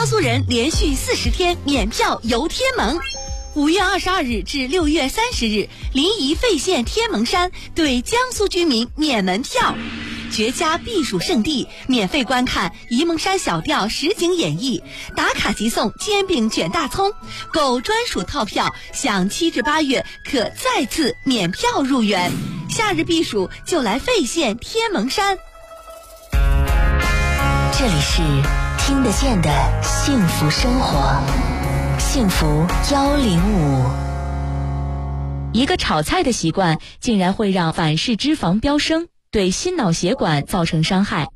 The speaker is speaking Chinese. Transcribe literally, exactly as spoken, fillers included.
江苏人连续四十天免票游天门。五月二十二日至六月三十日，临沂费县天门山对江苏居民免门票。绝佳避暑胜地，免费观看沂蒙山小调实景演绎，打卡即送煎饼卷大葱，购专属套票享七至八月可再次免票入园。夏日避暑就来费县天门山。 这里是听得见的幸福生活，幸福幺零五。一个炒菜的习惯竟然会让反式脂肪飙升，对心脑血管造成伤害。